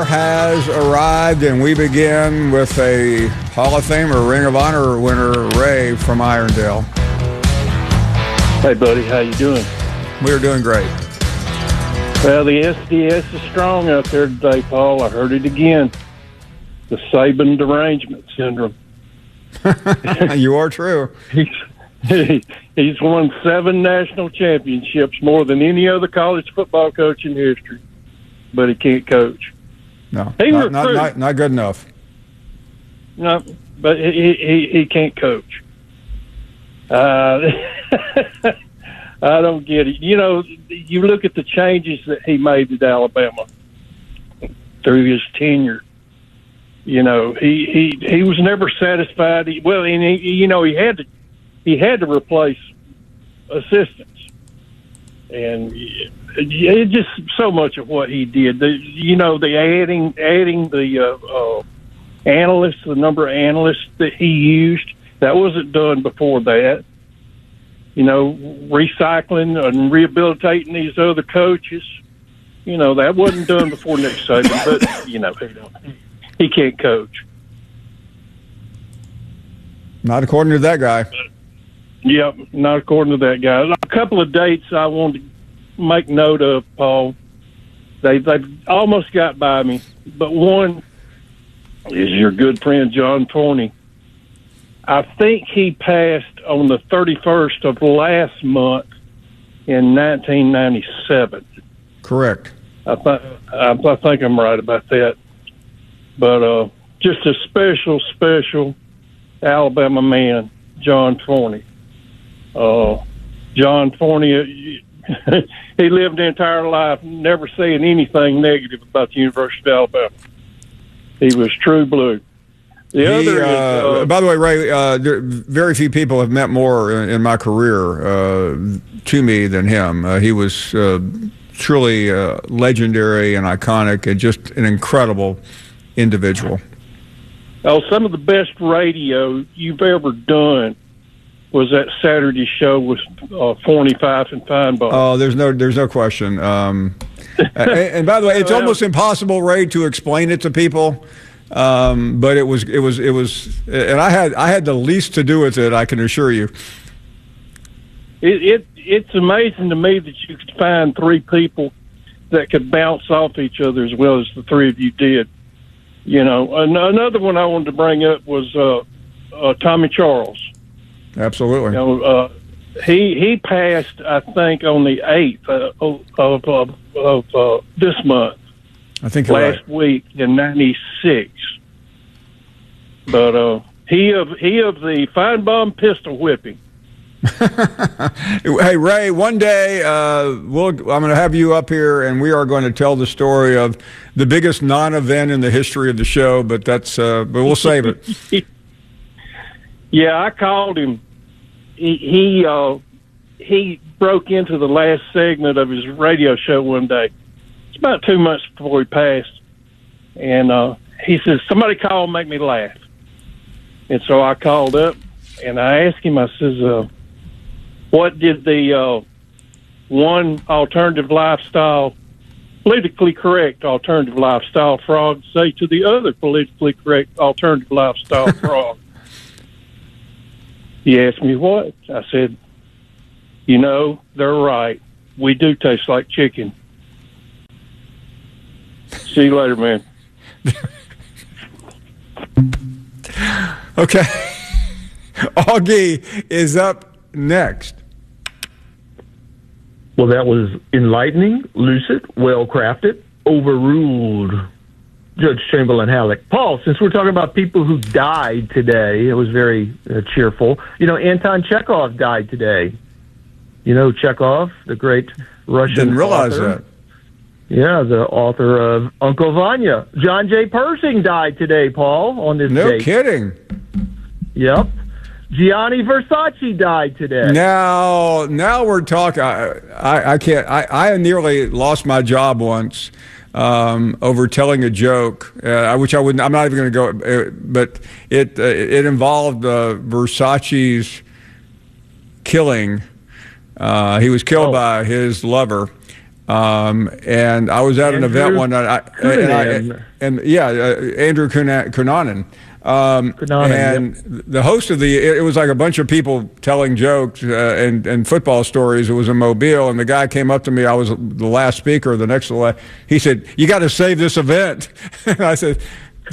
Has arrived, and we begin with a Hall of Fame or Ring of Honor winner, Ray from Irondale. Hey, buddy, how you doing? We're doing great. Well, the SDS is strong out there today, Paul. I heard it again. The Saban derangement syndrome. You are true. He's won 7 national championships, more than any other college football coach in history, but he can't coach. No, not good enough. No, but he can't coach. I don't get it. You know, you look at the changes that he made at Alabama through his tenure. You know, he was never satisfied. He had to replace assistants, and it just so much of what he did. The adding the analysts, the number of analysts that he used, that wasn't done before that. You know, recycling and rehabilitating these other coaches, you know, that wasn't done before Nick Saban. But you know, he can't coach. Not according to that guy. Yep, not according to that guy. A couple of dates I wanted to make note of, Paul. They've almost got by me, but one is your good friend John Forney. I think he passed on the 31st of last month in 1997. Correct. I think I'm right about that. But just a special Alabama man, John Forney. John Forney, he lived the entire life never saying anything negative about the University of Alabama. He was true blue. By the way, Ray, very few people have meant more in my career to me than him. He was truly legendary and iconic and just an incredible individual. Oh, some of the best radio you've ever done was that Saturday show with Forney, Fife, and Feinbaum. Oh, there's no question. And by the way, it's almost impossible, Ray, to explain it to people. But it was, and I had the least to do with it, I can assure you. It's amazing to me that you could find 3 people that could bounce off each other as well as the 3 of you did. You know, another one I wanted to bring up was Tommy Charles. Absolutely. You know, he passed, I think, on the 8th of this month. I think you're last week in '96. But he of the Feinbaum pistol whipping. Hey, Ray, one day I'm going to have you up here, and we are going to tell the story of the biggest non-event in the history of the show. But but we'll save it. Yeah, I called him. He broke into the last segment of his radio show one day. It's about 2 months before he passed, and he says, "Somebody call and make me laugh." And so I called up and I asked him. I says, "What did the one alternative lifestyle, politically correct alternative lifestyle frog say to the other politically correct alternative lifestyle frog?" He asked me what? I said, "You know, they're right. We do taste like chicken." See you later, man. Okay. Augie is up next. Well, that was enlightening, lucid, well-crafted, overruled. Judge Chamberlain Halleck. Paul, since we're talking about people who died today, it was very cheerful. You know, Anton Chekhov died today. You know Chekhov, the great Russian Didn't realize author. that. Yeah, the author of Uncle Vanya. John J. Persing died today, Paul, on this No date. kidding. Yep. Gianni Versace died today. Now we're talking. I can't. I nearly lost my job once over telling a joke, which I wouldn't. I'm not even going to go. But it involved Versace's killing. He was killed by his lover. And I was at an event one night, Andrew Cunanan. And the host of it was like a bunch of people telling jokes and football stories. It was in Mobile, and the guy came up to me. I was the last speaker, the next to the last. He said, "You got to save this event." And I said,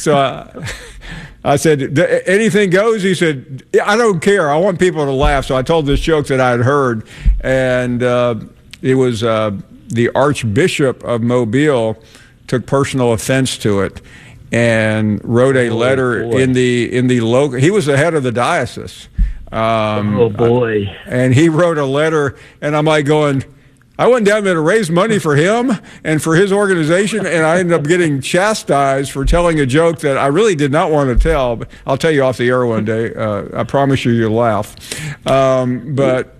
I said, "Anything goes." He said, "I don't care. I want people to laugh." So I told this joke that I had heard, and it was the Archbishop of Mobile took personal offense to it and wrote a letter in the local. He was the head of the diocese. And he wrote a letter, and I'm like going, I went down there to raise money for him and for his organization, and I ended up getting chastised for telling a joke that I really did not want to tell. But I'll tell you off the air one day. I promise you'll laugh. But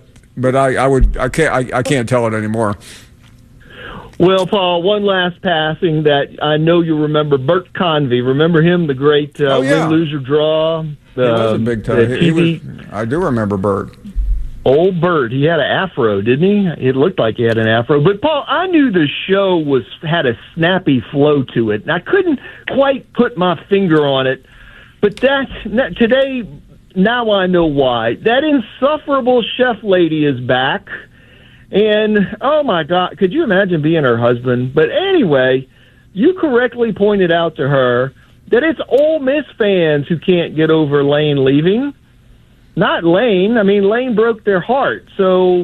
I can't tell it anymore. Well, Paul, one last passing that I know you remember, Bert Convey. Remember him, the great win, lose, or draw? He was a big time. I do remember Bert. Old Bert. He had an afro, didn't he? It looked like he had an afro. But, Paul, I knew the show had a snappy flow to it, and I couldn't quite put my finger on it. But today, now I know why. That insufferable chef lady is back. And, oh, my God, could you imagine being her husband? But anyway, you correctly pointed out to her that it's Ole Miss fans who can't get over Lane leaving. Not Lane. I mean, Lane broke their heart. So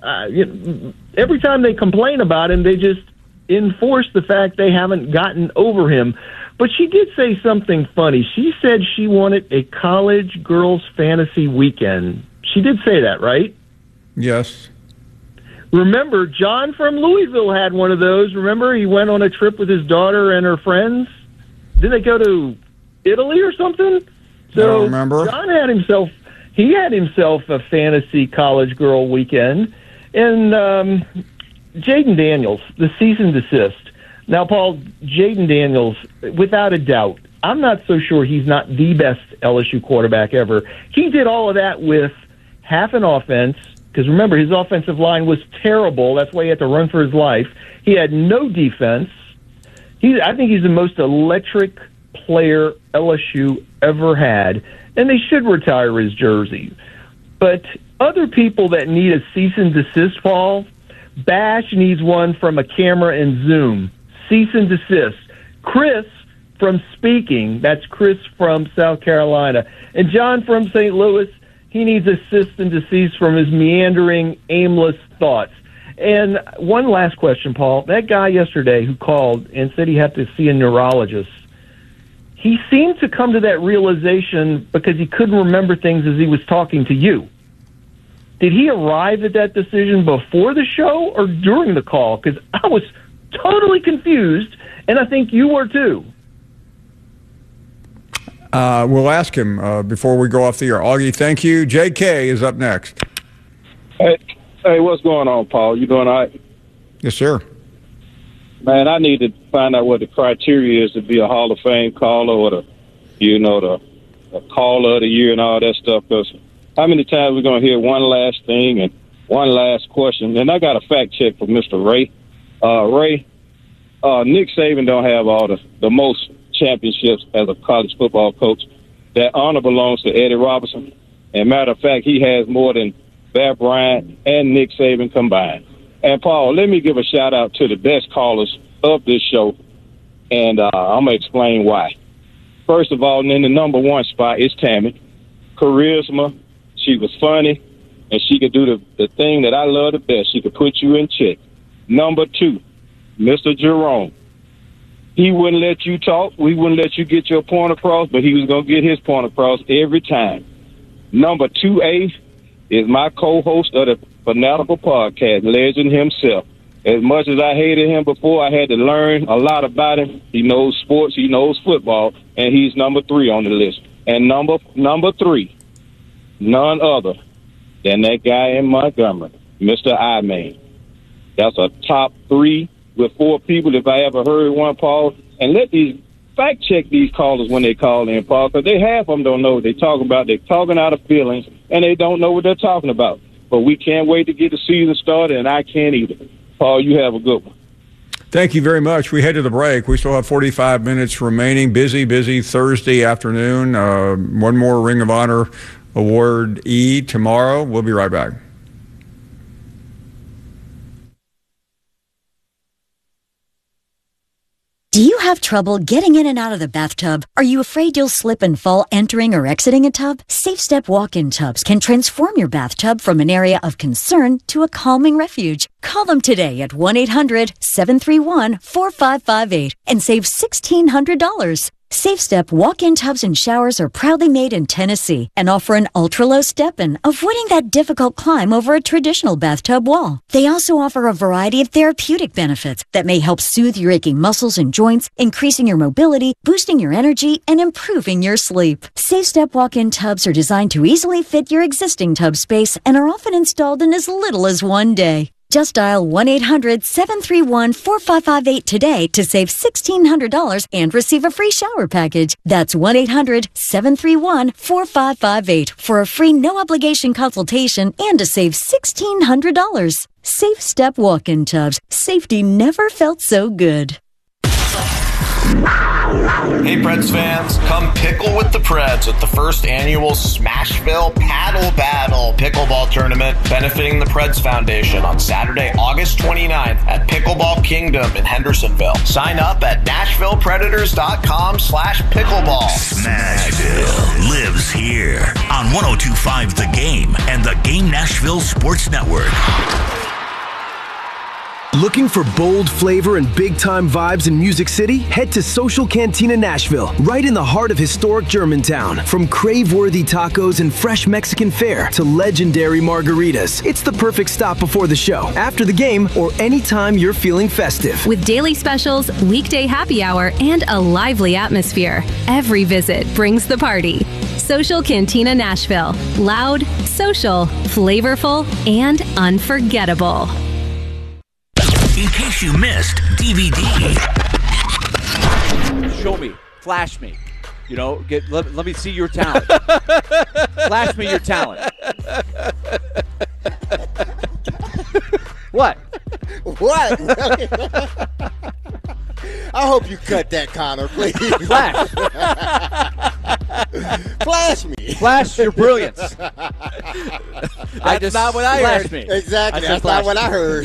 every time they complain about him, they just enforce the fact they haven't gotten over him. But she did say something funny. She said she wanted a college girls fantasy weekend. She did say that, right? Yes. Remember, John from Louisville had one of those. Remember, he went on a trip with his daughter and her friends. Did they go to Italy or something? So I don't remember. John had himself a fantasy college girl weekend. And Jaden Daniels, the cease and desist. Now, Paul, Jaden Daniels, without a doubt, I'm not so sure he's not the best LSU quarterback ever. He did all of that with half an offense. Because remember, his offensive line was terrible. That's why he had to run for his life. He had no defense. I think he's the most electric player LSU ever had. And they should retire his jersey. But other people that need a cease and desist, Paul, Bash needs one from a camera and Zoom. Cease and desist. Chris from speaking, that's Chris from South Carolina. And John from St. Louis, he needs a cease and desist from his meandering, aimless thoughts. And one last question, Paul. That guy yesterday who called and said he had to see a neurologist, he seemed to come to that realization because he couldn't remember things as he was talking to you. Did he arrive at that decision before the show or during the call? Because I was totally confused, and I think you were too. We'll ask him before we go off the air. Augie, thank you. JK is up next. Hey, what's going on, Paul? You doing all right? Yes, sir. Man, I need to find out what the criteria is to be a Hall of Fame caller or the caller of the year and all that stuff. Because how many times we're going to hear one last thing and one last question? And I got a fact check from Mr. Ray. Nick Saban don't have all the most championships as a college football coach. That honor belongs to Eddie Robinson. And matter of fact, he has more than Bear Bryant and Nick Saban combined. And Paul, let me give a shout out to the best callers of this show, and I'm gonna explain why. First of all, in the number one spot is Tammy. Charisma. She was funny, and she could do the thing that I love the best. She could put you in check. Number two, Mr. Jerome. He wouldn't let you talk. We wouldn't let you get your point across, but he was going to get his point across every time. Number 2A is my co-host of the Fanatical Podcast, legend himself. As much as I hated him before, I had to learn a lot about him. He knows sports, he knows football, and he's number 3 on the list. And number 3, none other than that guy in Montgomery, Mr. I-Man. That's a top 3 with 4 people, if I ever heard one, Paul. And let these fact check these callers when they call in, Paul, because half of them don't know what they're talking about. They're talking out of feelings, and they don't know what they're talking about. But we can't wait to get the season started, and I can't either. Paul, you have a good one. Thank you very much. We head to the break. We still have 45 minutes remaining. Busy Thursday afternoon. One more Ring of Honor awardee tomorrow. We'll be right back. Do you have trouble getting in and out of the bathtub? Are you afraid you'll slip and fall entering or exiting a tub? SafeStep walk-in tubs can transform your bathtub from an area of concern to a calming refuge. Call them today at 1-800-731-4558 and save $1,600. SafeStep walk-in tubs and showers are proudly made in Tennessee and offer an ultra-low step-in, avoiding that difficult climb over a traditional bathtub wall. They also offer a variety of therapeutic benefits that may help soothe your aching muscles and joints, increasing your mobility, boosting your energy, and improving your sleep. SafeStep walk-in tubs are designed to easily fit your existing tub space and are often installed in as little as one day. Just dial 1-800-731-4558 today to save $1,600 and receive a free shower package. That's 1-800-731-4558 for a free no-obligation consultation and to save $1,600. SafeStep walk-in tubs. Safety never felt so good. Hey Preds fans, come pickle with the Preds at the first annual Smashville Paddle Battle pickleball tournament benefiting the Preds Foundation on Saturday, August 29th at Pickleball Kingdom in Hendersonville. Sign up at NashvillePredators.com/pickleball. Smashville lives here on 102.5 The Game and the Game Nashville Sports Network. Looking for bold flavor and big-time vibes in Music City? Head to Social Cantina Nashville, right in the heart of historic Germantown. From crave-worthy tacos and fresh Mexican fare to legendary margaritas, it's the perfect stop before the show, after the game, or anytime you're feeling festive. With daily specials, weekday happy hour, and a lively atmosphere, every visit brings the party. Social Cantina Nashville. Loud, social, flavorful, and unforgettable. In case you missed DVD. Show me. Flash me. You know, let me see your talent. Flash me your talent. What? What? I hope you cut that, Connor, please. Flash. Flash me. Flash your brilliance. That's not what I heard. Me. Exactly. That's not what I heard.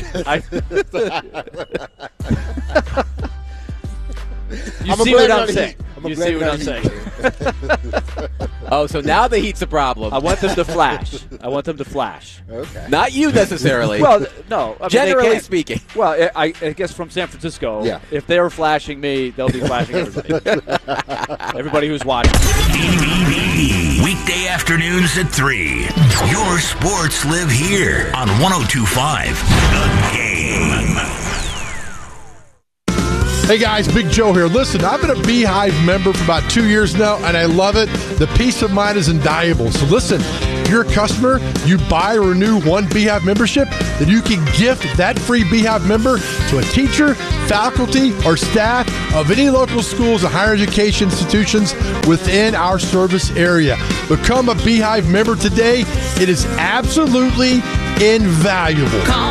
You see what I'm saying? You see what I'm saying? Oh, so now the heat's a problem. I want them to flash. Okay. Not you necessarily. Well, no. I mean, generally speaking. Well, I guess from San Francisco, if they're flashing me, they'll be flashing everybody. Everybody who's watching. Weekday afternoons at 3. Your sports live here on 102.5 The Game. Hey guys, Big Joe here. Listen, I've been a Beehive member for about 2 years now, and I love it. The peace of mind is invaluable. So listen, if you're a customer, you buy or renew one Beehive membership, then you can gift that free Beehive member to a teacher, faculty, or staff of any local schools and higher education institutions within our service area. Become a Beehive member today. It is absolutely invaluable. Call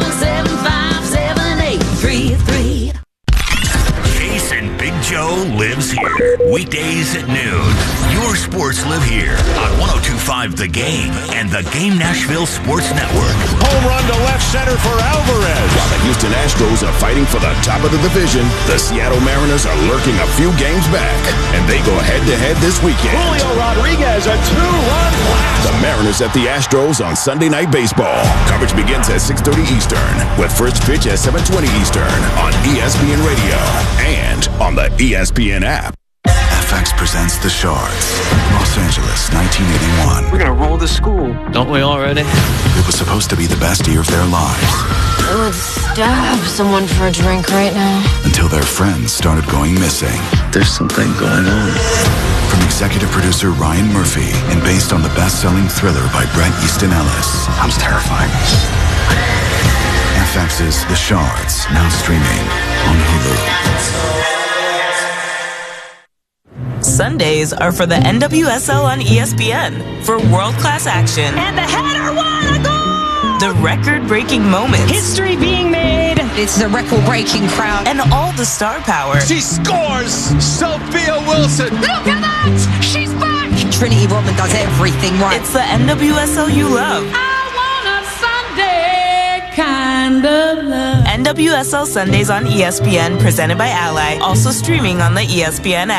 775-7833. And Big Joe lives here. Weekdays at noon. Your sports live here on 102.5 The Game and the Game Nashville Sports Network. Home run to left center for Alvarez. While the Houston Astros are fighting for the top of the division, the Seattle Mariners are lurking a few games back, and they go head-to-head this weekend. Julio Rodriguez, a 2-run blast. The Mariners at the Astros on Sunday Night Baseball. Coverage begins at 6:30 Eastern, with first pitch at 7:20 Eastern on ESPN Radio and on the ESPN app. FX presents The Shards, Los Angeles, 1981. We're gonna roll the school, don't we already? It was supposed to be the best year of their lives. I would stab someone for a drink right now. Until their friends started going missing. There's something going on. From executive producer Ryan Murphy and based on the best-selling thriller by Bret Easton Ellis. Sounds terrifying. FX's The Shards, now streaming on Hulu. Sundays are for the NWSL on ESPN for world-class action And the header won a goal! the record-breaking moments, History being made It's a record-breaking crowd. And all the star power. She scores! Sophia Wilson! Look at that! She's back! Trinity Rodman does everything right. It's the NWSL you love. Kind of love. NWSL Sundays on ESPN, presented by Ally. Also streaming on the ESPN app.